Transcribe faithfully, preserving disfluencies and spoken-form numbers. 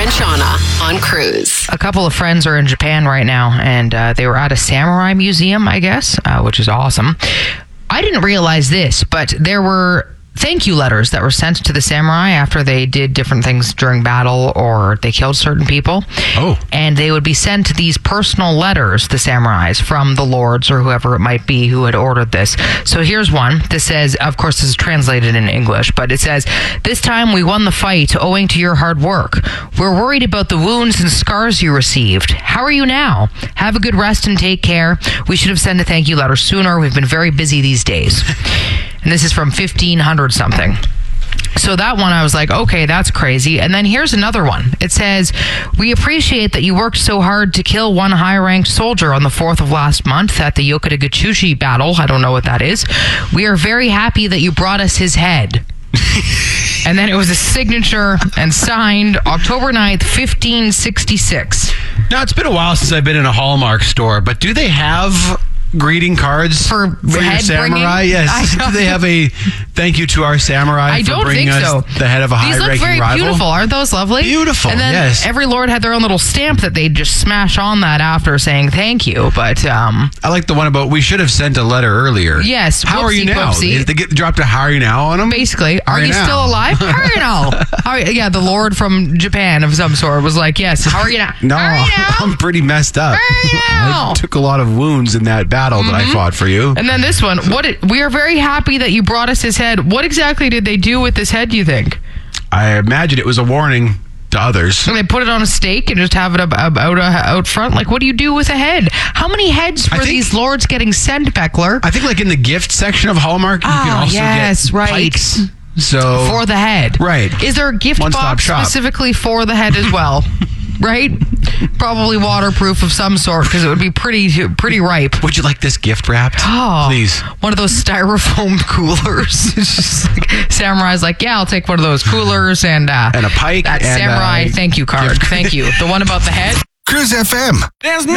and Shauna on Cruise. A couple of friends are in Japan right now, and uh, they were at a samurai museum, I guess, uh, which is awesome. I didn't realize this, but there were thank you letters that were sent to the samurai after they did different things during battle or they killed certain people. Oh. And they would be sent these personal letters, the samurais, from the lords or whoever it might be who had ordered this. So here's one. This says, of course, this is translated in English, but it says, "This time we won the fight owing to your hard work. We're worried about the wounds and scars you received. How are you now? Have a good rest and take care. We should have sent a thank you letter sooner. We've been very busy these days." And this is from fifteen hundred something. So that one, I was like, okay, that's crazy. And then here's another one. It says, "We appreciate that you worked so hard to kill one high-ranked soldier on the fourth of last month at the Yokota-Gachushi battle." I don't know what that is. "We are very happy that you brought us his head." And then it was a signature and signed October ninth, fifteen sixty-six. Now, it's been a while since I've been in a Hallmark store, but do they have greeting cards for, for your samurai? Bringing? Yes. Do they have a thank you to our samurai I for don't bringing think us so. the head of a high-ranking rival? These look very beautiful. Aren't those lovely? Beautiful, And then yes. every lord had their own little stamp that they'd just smash on that after saying thank you. But um, I like the one about we should have sent a letter earlier. Yes. How are you whoopsie, now? whoopsie. They get dropped a how are you now on them? Basically, How are are you you now? still alive? How are you now? How are you- yeah, the lord from Japan of some sort was like, yes, how are you now? No, How are you now? I'm pretty messed up. How are you now? I took a lot of wounds in that battle that I fought for you. And then this one, what? It, we are very happy that you brought us his head. What exactly did they do with this head, do you think? I imagine it was a warning to others. So they put it on a stake and just have it up, up, out uh, out front? Like, what do you do with a head? How many heads I were think- these lords getting sent, Beckler? I think like in the gift section of Hallmark, you can Ah, also yes, get right. pikes. So For the head. Right. Is there a gift One-stop box shop. specifically for the head as well? Right? Probably waterproof of some sort because it would be pretty pretty ripe. Would you like this gift wrapped? Oh, Please. One of those styrofoam coolers. It's just like, Samurai's like, yeah, I'll take one of those coolers and uh, And a pike that and samurai a thank you card. gift- Thank you. The one about the head. Cruise F M. There's